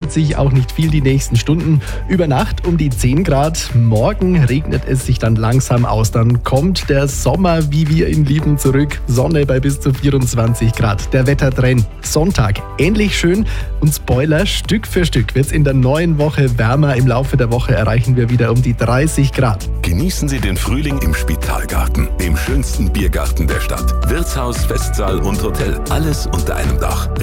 ändert sich auch nicht viel die nächsten Stunden. Über Nacht um die 10 Grad. Morgen regnet es sich dann langsam aus. Dann kommt der Sommer, wie wir ihn lieben, zurück. Sonne bei bis zu 24 Grad. Der Wettertrend. Sonntag ähnlich schön. Und Spoiler, Stück für Stück wird es in der neuen Woche wärmer. Im Laufe der Woche erreichen wir wieder um die 30 Grad. Genießen Sie den Frühling im Spitalgarten, dem schönsten Biergarten der Stadt. Wirtshaus, Festsaal und Hotel, alles unter einem Dach.